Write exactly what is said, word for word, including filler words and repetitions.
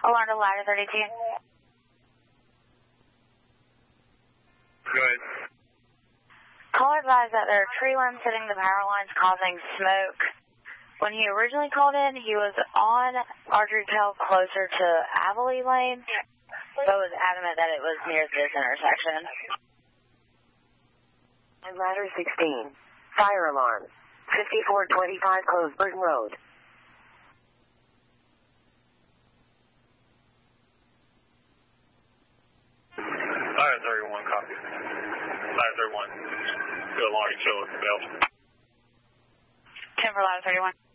Alarm to ladder thirty-two. Good. Caller advised that there are tree limbs hitting the power lines causing smoke. When he originally called in, he was on Archery Trail closer to Avaley Lane, but was adamant that it was near this intersection. And ladder sixteen. Fire alarm. fifty-four twenty-five Closeburn Road. Ladder thirty-one, copy. Ladder thirty-one. Good alarm, show us the bell. ten for ladder thirty-one.